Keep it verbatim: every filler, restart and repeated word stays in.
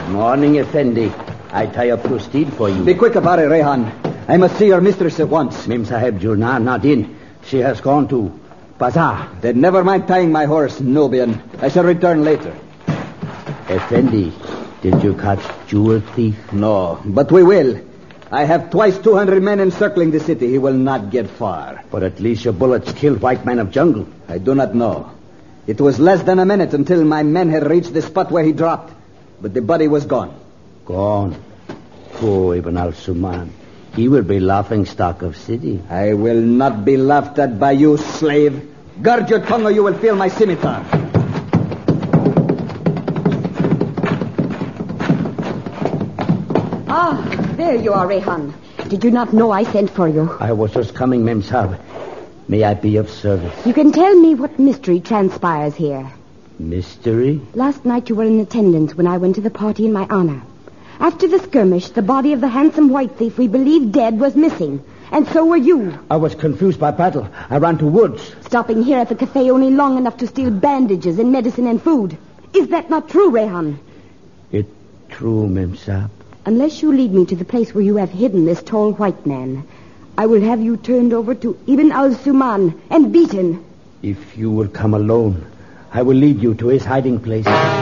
Morning, Effendi. I tie up your steed for you. Be quick about it, Rehan. I must see your mistress at once. Mem Sahib Jurnar not in. She has gone to Bazaar. Then never mind tying my horse, Nubian. I shall return later. Effendi, did you catch jewel thief? No, but we will. I have twice two hundred men encircling the city. He will not get far. But at least your bullets killed white man of jungle. I do not know. It was less than a minute until my men had reached the spot where he dropped. But the body was gone. Gone? Poor Ibn al-Suman. He will be laughing stock of city. I will not be laughed at by you, slave. Guard your tongue or you will feel my scimitar. Ah, there you are, Rehan. Did you not know I sent for you? I was just coming, Mem Sahib. May I be of service? You can tell me what mystery transpires here. Mystery? Last night you were in attendance when I went to the party in my honor. After the skirmish, the body of the handsome white thief we believed dead was missing. And so were you. I was confused by battle. I ran to woods. Stopping here at the cafe only long enough to steal bandages and medicine and food. Is that not true, Rehan? It's true, Mem Sahib. Unless you lead me to the place where you have hidden this tall white man, I will have you turned over to Ibn al-Suman and beaten. If you will come alone, I will lead you to his hiding place.